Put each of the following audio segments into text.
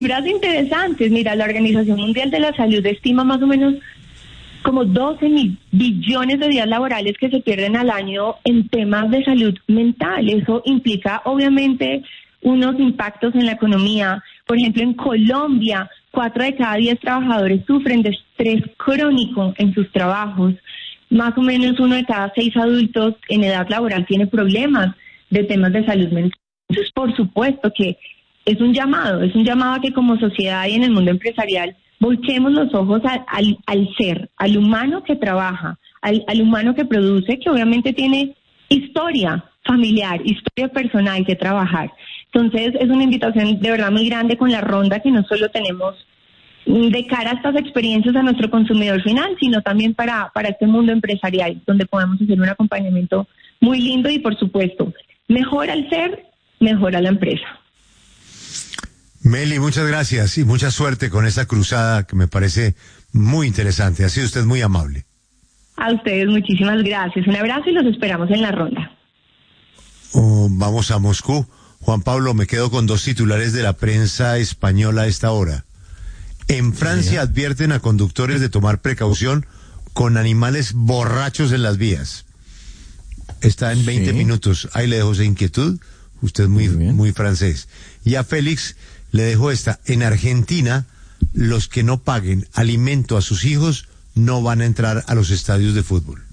cifras interesantes. Mira, la Organización Mundial de la Salud estima más o menos como 12 billones de días laborales que se pierden al año en temas de salud mental. Eso implica, obviamente, unos impactos en la economía. Por ejemplo, en Colombia, 4 de cada 10 trabajadores sufren de estrés crónico en sus trabajos. Más o menos 1 de cada 6 adultos en edad laboral tiene problemas de temas de salud mental. Entonces, por supuesto que es un llamado a que como sociedad y en el mundo empresarial volquemos los ojos al ser, al humano que trabaja, al humano que produce, que obviamente tiene historia familiar, historia personal que trabajar. Entonces es una invitación de verdad muy grande con la ronda que no solo tenemos de cara a estas experiencias a nuestro consumidor final, sino también para este mundo empresarial, donde podemos hacer un acompañamiento muy lindo y, por supuesto, mejora el ser, mejora la empresa. Meli, muchas gracias y mucha suerte con esta cruzada que me parece muy interesante. Ha sido usted muy amable. A ustedes muchísimas gracias. Un abrazo y los esperamos en la ronda. Vamos a Moscú. Juan Pablo, me quedo con 2 titulares de la prensa española a esta hora. En Francia advierten a conductores de tomar precaución con animales borrachos en las vías. Está en 20 minutos. Ahí le dejo esa inquietud. Usted es muy francés. Y a Félix le dejo esta. En Argentina, los que no paguen alimento a sus hijos no van a entrar a los estadios de fútbol.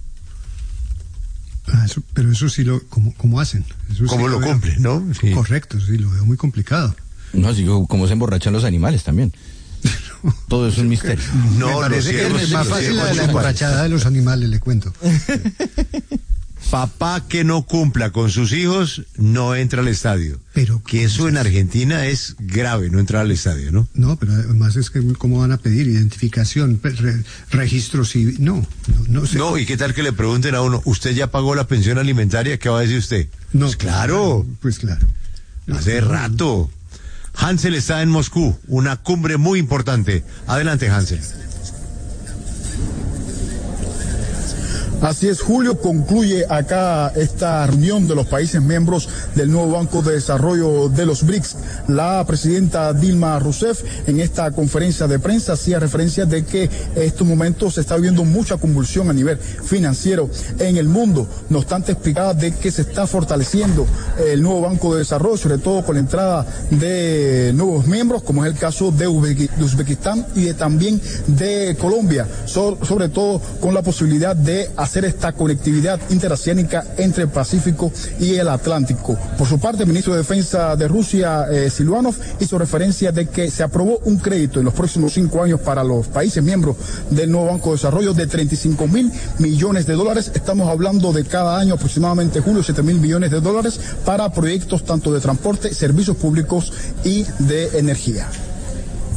Pero eso sí ¿cómo hacen? Eso ¿Cómo sí lo cumplen, no? Sí. Correcto, sí, lo veo muy complicado. No, sí, cómo se emborrachan los animales también. Todo es un misterio. No, me parece que es más fácil la emborrachada de los animales, le cuento. Papá que no cumpla con sus hijos no entra al estadio. Pero que eso en Argentina es grave, no entrar al estadio, ¿no? No, pero además es que ¿cómo van a pedir identificación, registro civil? No sé. No, ¿y qué tal que le pregunten a uno, ¿usted ya pagó la pensión alimentaria? ¿Qué va a decir usted? No, pues claro. Pues claro. Hace rato. Hansel está en Moscú, una cumbre muy importante. Adelante, Hansel. Así es, Julio, concluye acá esta reunión de los países miembros del nuevo Banco de Desarrollo de los BRICS. La presidenta Dilma Rousseff en esta conferencia de prensa hacía referencia de que en estos momentos se está viviendo mucha convulsión a nivel financiero en el mundo. No obstante, explicaba de que se está fortaleciendo el nuevo Banco de Desarrollo, sobre todo con la entrada de nuevos miembros, como es el caso de Uzbekistán y también de Colombia, sobre todo con la posibilidad de hacer esta conectividad interoceánica entre el Pacífico y el Atlántico. Por su parte, el ministro de Defensa de Rusia, Silvanov, hizo referencia de que se aprobó un crédito en los próximos 5 años para los países miembros del nuevo Banco de Desarrollo de $35.000 millones. Estamos hablando de cada año aproximadamente, Julio, $7.000 millones para proyectos tanto de transporte, servicios públicos y de energía.